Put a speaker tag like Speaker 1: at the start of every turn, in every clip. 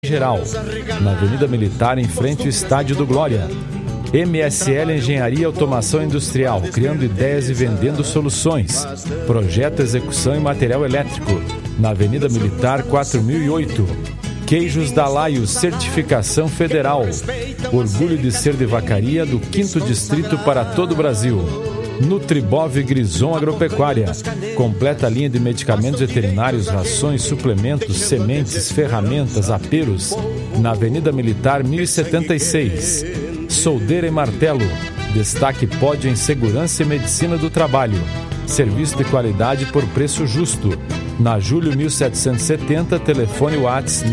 Speaker 1: Geral, na Avenida Militar, em frente ao Estádio do Glória. MSL Engenharia e Automação Industrial, criando ideias e vendendo soluções. Projeto, execução e material elétrico, na Avenida Militar 4008. Queijos Dalaio, certificação federal. Orgulho de ser de Vacaria, do 5º Distrito para todo o Brasil. Nutribov Grison Agropecuária, completa linha de medicamentos veterinários, rações, suplementos, sementes, ferramentas, aperos, na Avenida Militar 1076. Soldeira e Martelo, destaque pódio em segurança e medicina do trabalho. Serviço de qualidade por preço justo. Na Júlio 1770, telefone WhatsApp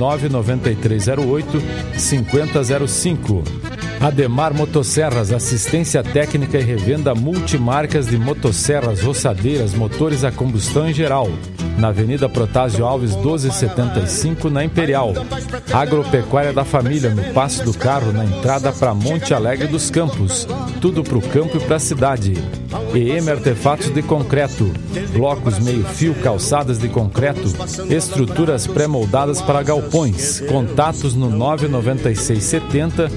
Speaker 1: 99308-5005. Ademar Motosserras, assistência técnica e revenda multimarcas de motosserras, roçadeiras, motores a combustão em geral. Na Avenida Protásio Alves 1275, na Imperial. Agropecuária da Família, no Passo do Carro, na entrada para Monte Alegre dos Campos. Tudo para o campo e para a cidade. EM Artefatos de Concreto, blocos meio-fio, calçadas de concreto, estruturas pré-moldadas para galpões. Contatos no 99670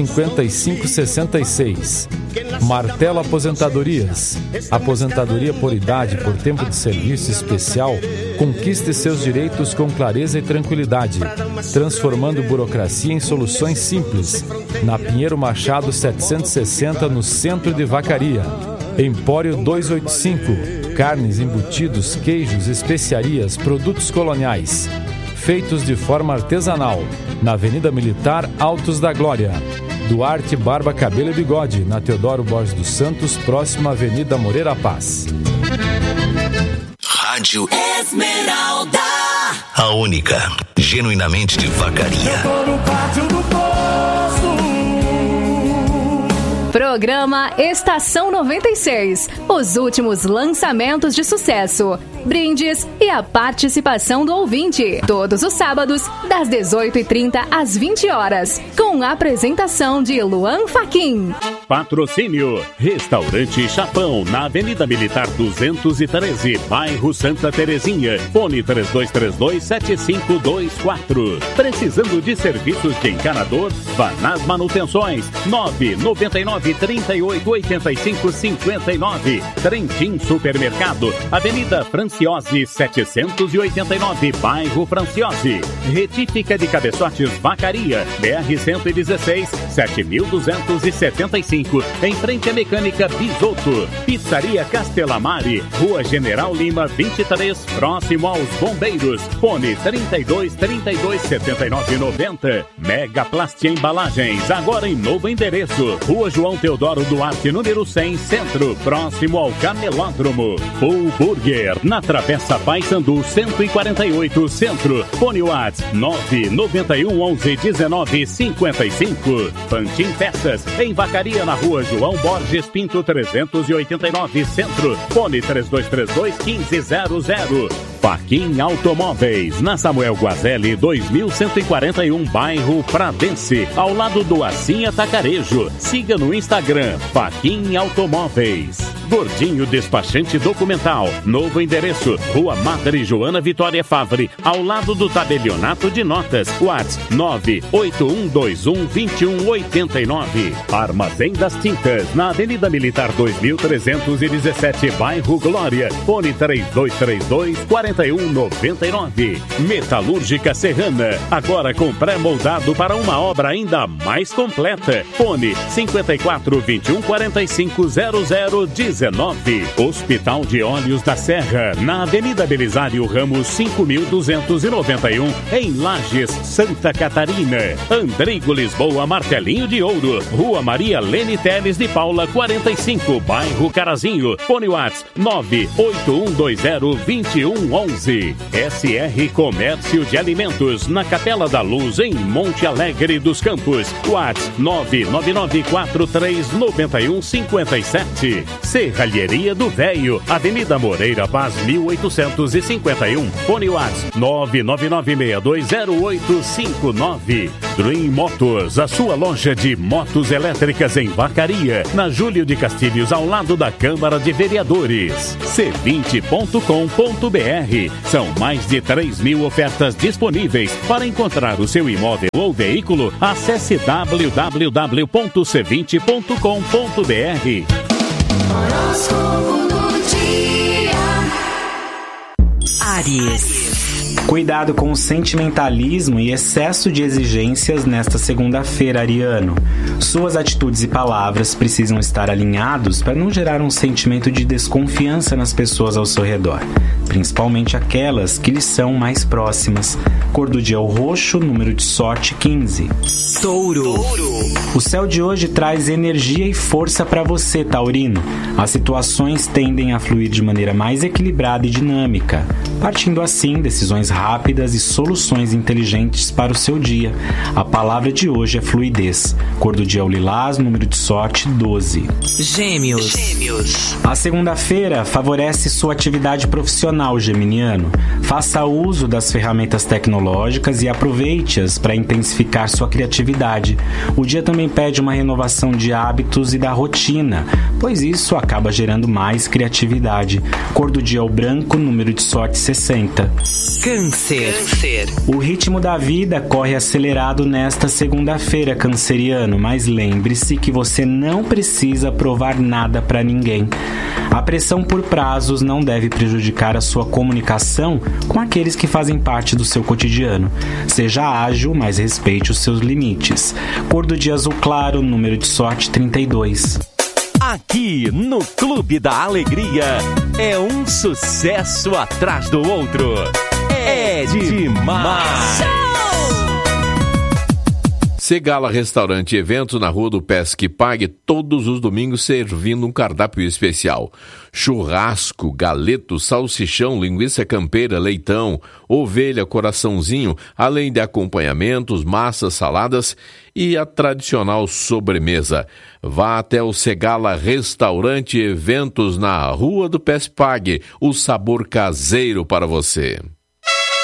Speaker 1: 5566. Martelo Aposentadorias, aposentadoria por idade, por tempo de serviço especial. Conquiste seus direitos com clareza e tranquilidade, transformando burocracia em soluções simples. Na Pinheiro Machado 760, no centro de Vacaria. Empório 285, carnes, embutidos, queijos, especiarias, produtos coloniais, feitos de forma artesanal, na Avenida Militar, Altos da Glória. Duarte Barba, Cabelo e Bigode, na Teodoro Borges dos Santos, próxima à Avenida Moreira Paz.
Speaker 2: Rádio Esmeralda, a única, genuinamente de Vacaria.
Speaker 3: Eu tô no pátio do posto.
Speaker 4: Programa Estação 96. Os últimos lançamentos de sucesso, brindes e a participação do ouvinte. Todos os sábados, das 18h30 às 20 horas. Com a apresentação de Luan Fachin.
Speaker 5: Patrocínio: Restaurante Chapão, na Avenida Militar 213, bairro Santa Terezinha. Fone 3232-7524. Precisando de serviços de encanador? Vá nas manutenções. 999-38-85-59. Trentin Supermercado, Avenida Franciose 789, bairro Franciose. Retífica de Cabeçotes Vacaria, BR-116, 7275. Em frente à Mecânica Bisotto. Pizzaria Castelamari, Rua General Lima 23, próximo aos Bombeiros. Fone 3232-7990. Mega Plast Embalagens, agora em novo endereço. Rua João Teodoro Duarte, número 100, Centro, próximo ao Camelódromo. Full Burger, na Travessa Paissandu 148, Centro. Fone WhatsApp 991111955. Pantin Peças, em Vacaria, na Rua João Borges Pinto 389, Centro. Fone 3232-1500. Fachin Automóveis, na Samuel Guazelli 2141, bairro Pradense, ao lado do Assim Atacarejo. Siga no Instagram, Fachin Automóveis. Gordinho Despachante Documental, novo endereço, Rua Madre Joana Vitória Favre, ao lado do Tabelionato de Notas. WhatsApp 981212189. Armazém das Tintas, na Avenida Militar 2317, bairro Glória. Fone 3232-4199. Metalúrgica Serrana, agora com pré-moldado para uma obra ainda mais completa. Fone 5421-450019. Hospital de Olhos da Serra, na Avenida Belisário Ramos 5291, em Lages, Santa Catarina. Andrigo Lisboa Martelinho de Ouro, Rua Maria Lene Teles de Paula 45, bairro Carazinho. Fone WhatsApp 981202111. SR Comércio de Alimentos, na Capela da Luz, em Monte Alegre dos Campos. WhatsApp 999439157. Serralheria do Véio, Avenida Moreira Paz, 1851. Fone WhatsApp 999620859. Dream Motors, a sua loja de motos elétricas em Vacaria, na Júlio de Castilhos, ao lado da Câmara de Vereadores. C20.com.br. São mais de 3.000 ofertas disponíveis. Para encontrar o seu imóvel ou veículo, acesse www.c20.com.br.
Speaker 3: Áries. Cuidado com o sentimentalismo e excesso de exigências nesta segunda-feira, ariano. Suas atitudes e palavras precisam estar alinhados para não gerar um sentimento de desconfiança nas pessoas ao seu redor, principalmente aquelas que lhe são mais próximas. Cor do dia é o roxo, número de sorte 15.
Speaker 2: Touro.
Speaker 3: O céu de hoje traz energia e força para você, taurino. As situações tendem a fluir de maneira mais equilibrada e dinâmica, partindo assim decisões rápidas e soluções inteligentes para o seu dia. A palavra de hoje é fluidez. Cor do dia é o lilás, número de sorte 12.
Speaker 2: Gêmeos.
Speaker 3: A segunda-feira favorece sua atividade profissional, geminiano. Faça uso das ferramentas tecnológicas e aproveite-as para intensificar sua criatividade. O dia também pede uma renovação de hábitos e da rotina, pois isso acaba gerando mais criatividade. Cor do dia é o branco, número de sorte 60.
Speaker 2: Câncer.
Speaker 3: O ritmo da vida corre acelerado nesta segunda-feira, canceriano, mas lembre-se que você não precisa provar nada para ninguém. A pressão por prazos não deve prejudicar a sua comunicação com aqueles que fazem parte do seu cotidiano. Seja ágil, mas respeite os seus limites. Cor do dia azul claro, número de sorte 32.
Speaker 6: Aqui no Clube da Alegria é um sucesso atrás do outro. É demais!
Speaker 7: Segala Restaurante e Eventos na Rua do Pesque Pague, todos os domingos servindo um cardápio especial. Churrasco, galeto, salsichão, linguiça campeira, leitão, ovelha, coraçãozinho, além de acompanhamentos, massas, saladas e a tradicional sobremesa. Vá até o Segala Restaurante e Eventos na Rua do Pesque Pague, o sabor caseiro para você.